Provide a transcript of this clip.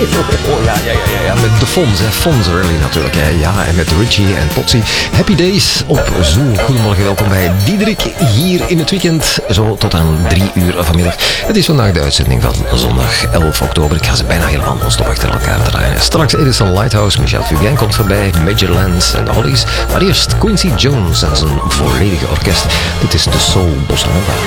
Oh, ja, met de Fons, hè. Fons Early natuurlijk, hè. Ja, en met Richie en Potsie. Happy Days op Zoo. Goedemorgen, welkom bij Diederik hier in het weekend. Zo tot aan 3 uur vanmiddag. Het is vandaag de uitzending van zondag 11 oktober. Ik ga ze bijna helemaal non-stop achter elkaar draaien. Straks Edison Lighthouse, Michel Fugain komt voorbij, Major Lance en de Hollies. Maar eerst Quincy Jones en zijn volledige orkest. Dit is de Soul Bossa Nova.